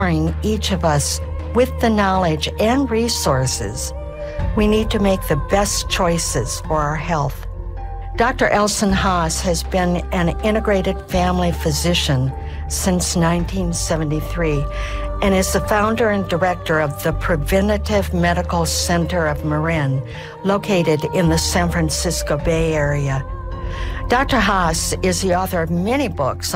each of us with the knowledge and resources we need to make the best choices for our health. Dr. Elson Haas has been an integrated family physician since 1973 and is the founder and director of the Preventative Medical Center of Marin, located in the San Francisco Bay Area. Dr. Haas is the author of many books